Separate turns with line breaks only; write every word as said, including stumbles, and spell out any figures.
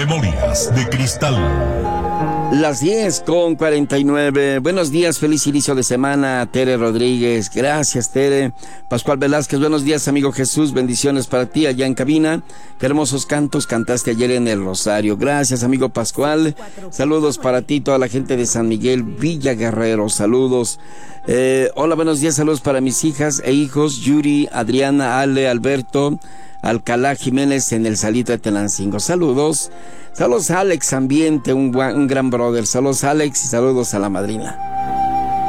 Memorias de Cristal.
Las diez con cuarenta y nueve. Buenos días, feliz inicio de semana, Tere Rodríguez. Gracias, Tere. Pascual Velázquez, buenos días, amigo Jesús. Bendiciones para ti allá en cabina. Qué hermosos cantos cantaste ayer en el Rosario. Gracias, amigo Pascual. Saludos para ti, toda la gente de San Miguel, Villa Guerrero. Saludos. Eh, hola, buenos días, saludos para mis hijas e hijos, Yuri, Adriana, Ale, Alberto, Alcalá Jiménez en el Salitre Tenancingo. Saludos. Saludos a Alex Ambiente, un, un gran brother. Saludos a Alex y saludos a la madrina.